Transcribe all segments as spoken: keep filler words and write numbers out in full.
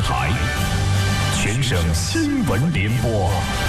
视台全省新闻联播。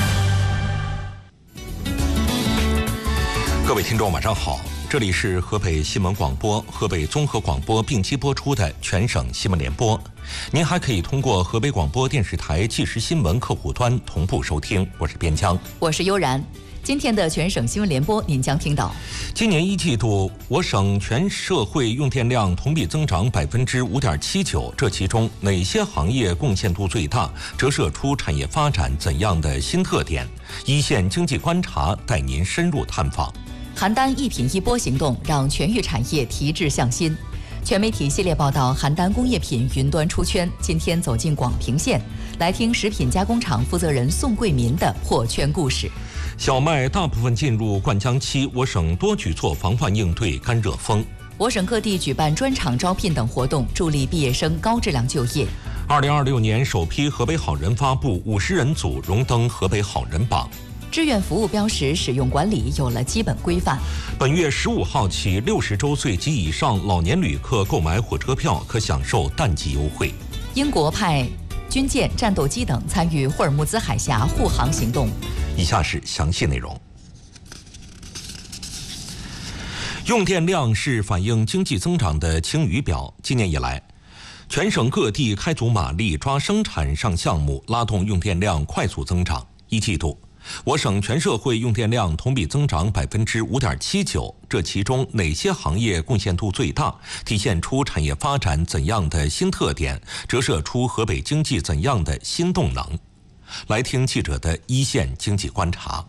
各位听众，晚上好，这里是河北新闻广播、河北综合广播并机播出的全省新闻联播。您还可以通过河北广播电视台即时新闻客户端同步收听。我是边疆， 我是悠然。今天的全省新闻联播，您将听到： 今年一季度，我省全社会用电量同比增长百分之五点七九，这其中哪些行业贡献度最大？折射出产业发展怎样的新特点？一线经济观察带您深入探访。 邯郸一品一波行动让全域产业提质向新。全媒体系列报道邯郸工业品云端出圈，今天走进广平县，来听食品加工厂负责人宋桂民的破圈故事。 小麦大部分进入灌浆期，我省多举措防范应对干热风。 我省各地举办专场招聘等活动，助力毕业生高质量就业。 二零二六年首批河北好人发布，五十人组荣登河北好人榜。 志愿服务标识使用管理有了基本规范。 本月十五号起，六十周岁及以上老年旅客购买火车票可享受淡季优惠。 英国派军舰、战斗机等参与霍尔木兹海峡护航行动。 以下是详细内容。用电量是反映经济增长的晴雨表。今年以来，全省各地开足马力抓生产上项目，拉动用电量快速增长。一季度，我省全社会用电量同比增长百分之五点七九，这其中哪些行业贡献度最大？体现出产业发展怎样的新特点？折射出河北经济怎样的新动能？来听记者的一线经济观察。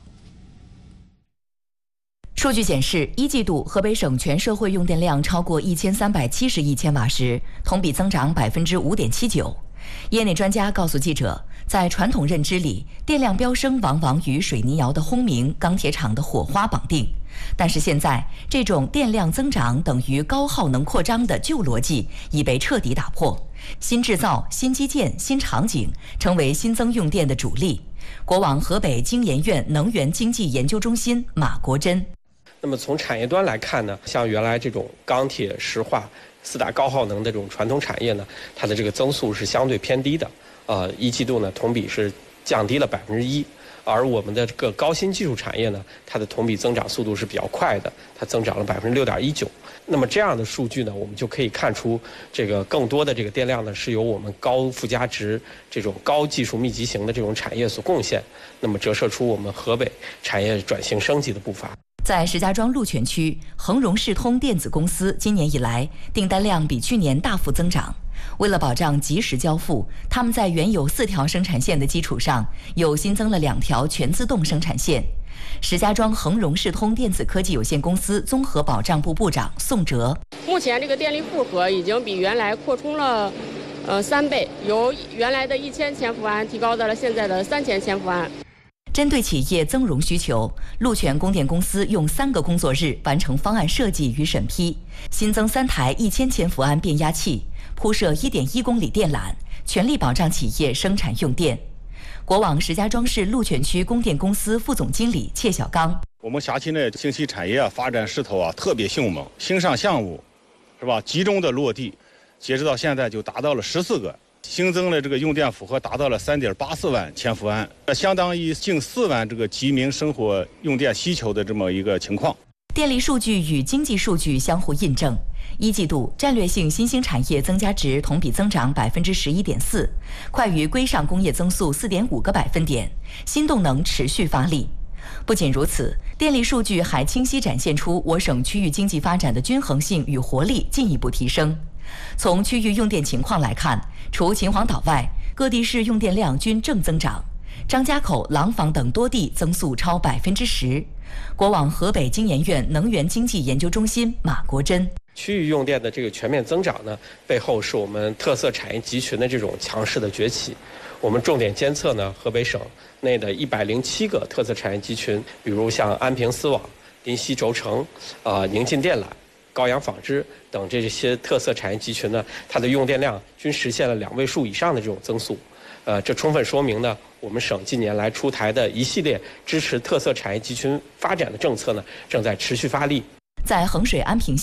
数据显示，一季度河北省全社会用电量超过一千三百七十亿千瓦时，同比增长百分之五点七九。业内专家告诉记者，在传统认知里，电量飙升往往与水泥窑的轰鸣、钢铁厂的火花绑定。但是现在，这种电量增长等于高耗能扩张的旧逻辑已被彻底打破。新制造、新基建、新场景成为新增用电的主力。国网河北经研院能源经济研究中心马国珍。 那么从产业端来看呢，像原来这种钢铁、石化四大高耗能的这种传统产业呢，它的这个增速是相对偏低的。呃，一季度呢同比是降低了百分之一。而我们的这个高新技术产业呢，它的同比增长速度是比较快的，它增长了百分之六点一九。那么这样的数据呢，我们就可以看出，这个更多的这个电量呢，是由我们高附加值、这种高技术密集型的这种产业所贡献。那么折射出我们河北产业转型升级的步伐。 在石家庄鹿泉区，恒荣视通电子公司今年以来订单量比去年大幅增长。为了保障及时交付，他们在原有四条生产线的基础上，又新增了两条全自动生产线。石家庄恒荣视通电子科技有限公司综合保障部部长宋哲： 目前这个电力负荷已经比原来扩充了，呃三倍，由原来的一千千伏安提高到了现在的三千千伏安。 针对企业增容需求，鹿泉供电公司用三个工作日完成方案设计与审批，新增三台一千千伏安变压器，铺设一点一公里电缆，全力保障企业生产用电。国网石家庄市鹿泉区供电公司副总经理切小刚： 我们辖区内信息产业发展势头啊特别迅猛，新上项目是吧集中的落地，截止到现在就达到了十四个。新增了这个用电负荷达到了三点八四万千伏安，相当于近四万这个居民生活用电需求的这么一个情况。 电力数据与经济数据相互印证。一季度战略性新兴产业增加值同比增长百分之十一点四，快于规上工业增速四点五个百分点，新动能持续发力。不仅如此，电力数据还清晰展现出我省区域经济发展的均衡性与活力进一步提升。从区域用电情况来看，除秦皇岛外，各地市用电量均正增长，张家口、廊坊等多地增速超百分之十。国网河北经研院能源经济研究中心马国珍： 区域用电的这个全面增长呢，背后是我们特色产业集群的这种强势的崛起。我们重点监测呢，河北省内的一百零七个特色产业集群，比如像安平丝网、临溪轴承、呃宁晋电缆、高阳纺织等这些特色产业集群呢，它的用电量均实现了两位数以上的这种增速。呃，这充分说明呢，我们省近年来出台的一系列支持特色产业集群发展的政策呢，正在持续发力。 在衡水安平县，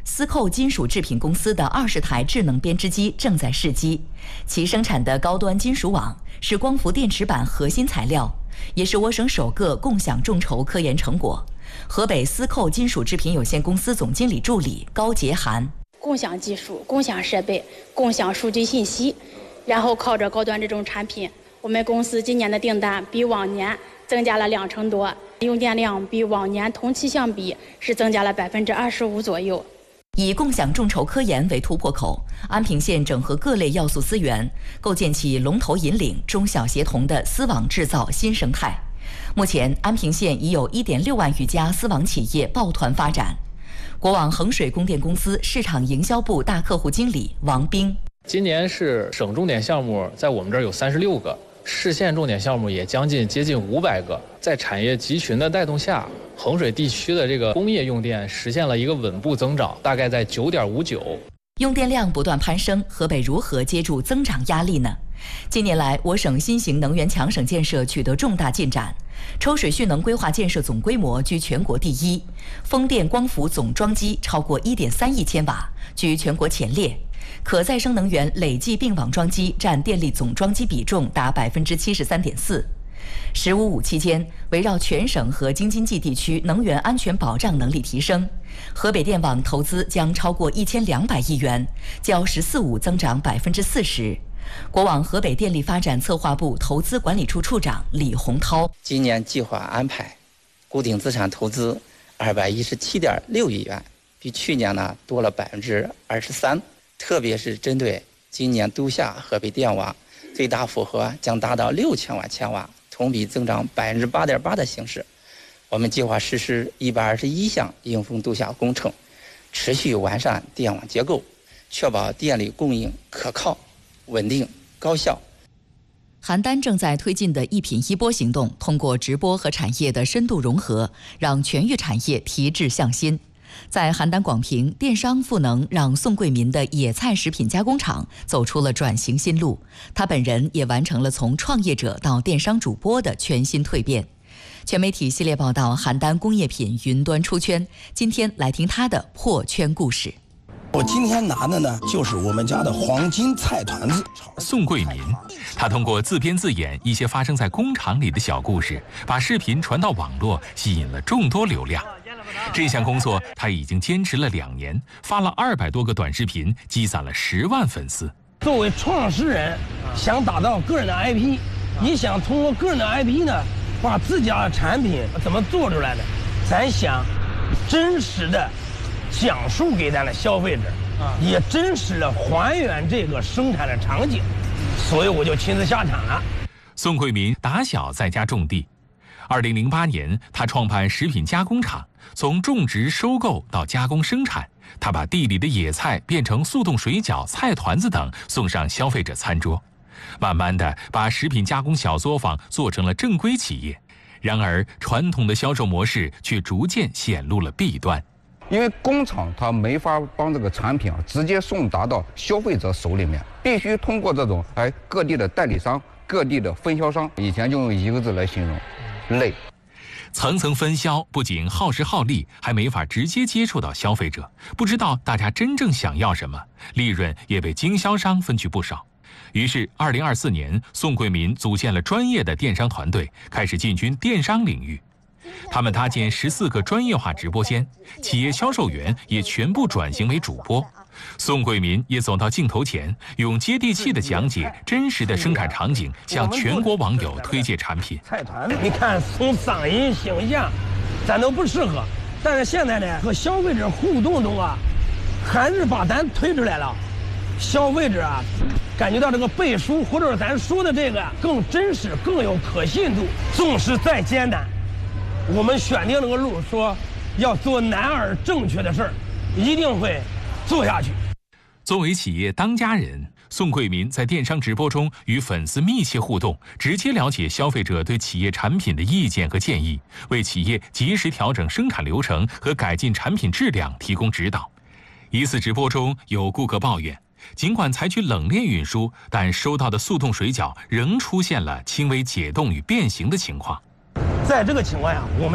司寇金属制品公司的二十台智能编织机正在试机，其生产的高端金属网是光伏电池板核心材料，也是我省首个共享众筹科研成果。河北司寇金属制品有限公司总经理助理高杰涵： 共享技术、共享设备、共享数据信息，然后靠着高端这种产品，我们公司今年的订单比往年增加了两成多，用电量比往年同期相比是增加了百分之二十五左右。 以共享众筹科研为突破口，安平县整合各类要素资源，构建起龙头引领、中小协同的丝网制造新生态。目前，安平县已有一点六万余家丝网企业抱团发展。国网衡水供电公司市场营销部大客户经理王兵： 今年是省重点项目，在我们这儿有三十六个，市县重点项目也将近接近五百个。在产业集群的带动下，衡水地区的这个工业用电实现了一个稳步增长，大概在九点五九。 用电量不断攀升，河北如何接住增长压力呢？近年来，我省新型能源强省建设取得重大进展，抽水蓄能规划建设总规模居全国第一，风电光伏总装机超过一点三亿千瓦，居全国前列。可再生能源累计并网装机占电力总装机比重达百分之七十三点四。十五五期间，围绕全省和京津冀地区能源安全保障能力提升，河北电网投资将超过一千两百亿元，较“十四五”增长百分之四十。国网河北电力发展策划部投资管理处处长李洪涛： 今年计划安排固定资产投资二百一十七点六亿元，比去年呢多了百分之二十三。特别是针对今年都下河北电网，最大负荷将达到六千万千瓦，同比增长百分之八点八的形式。我们计划实施一百二十一项迎峰都下工程，持续完善电网结构，确保电力供应可靠、稳定、高效。 邯郸正在推进的一品一播行动，通过直播和产业的深度融合，让全域产业提质向新。在邯郸广平，电商赋能让宋桂民的野菜食品加工厂走出了转型新路，他本人也完成了从创业者到电商主播的全新蜕变。全媒体系列报道：邯郸工业品云端出圈，今天来听他的破圈故事。 我今天拿的呢，就是我们家的黄金菜团子。 宋桂民，他通过自编自演一些发生在工厂里的小故事，把视频传到网络，吸引了众多流量。这项工作他已经坚持了两年，发了二百多个短视频，积攒了十万粉丝。 作为创始人，想打造个人的 I P， 你想通过个人的 I P 呢，把自家的产品怎么做出来呢？咱想真实的讲述给咱的消费者，也真实的还原这个生产的场景，所以我就亲自下场了。 宋桂民打小在家种地，二零零八年他创办食品加工厂，从种植、收购到加工生产，他把地里的野菜变成速冻水饺、菜团子等送上消费者餐桌，慢慢的把食品加工小作坊做成了正规企业。然而，传统的销售模式却逐渐显露了弊端。 因为工厂它没法帮这个产品啊直接送达到消费者手里面，必须通过这种哎各地的代理商、各地的分销商，以前就用一个字来形容，累。 层层分销不仅耗时耗力，还没法直接接触到消费者，不知道大家真正想要什么，利润也被经销商分去不少。于是，二零二四年，宋桂民组建了专业的电商团队，开始进军电商领域。他们搭建十四个专业化直播间，企业销售员也全部转型为主播。宋桂民也走到镜头前，用接地气的讲解真实的生产场景，向全国网友推介产品。 菜团，你看从嗓音、形象，咱都不适合，但是现在呢，和消费者互动中啊，还是把咱推出来了。消费者啊，感觉到这个背书或者咱说的这个更真实、更有可信度。纵使再艰难，我们选定这个路，说要做难而正确的事儿，一定会做下去。 作为企业当家人，宋桂民在电商直播中与粉丝密切互动，直接了解消费者对企业产品的意见和建议，为企业及时调整生产流程和改进产品质量提供指导。一次直播中，有顾客抱怨，尽管采取冷链运输，但收到的速冻水饺仍出现了轻微解冻与变形的情况。 在这个情况下，我们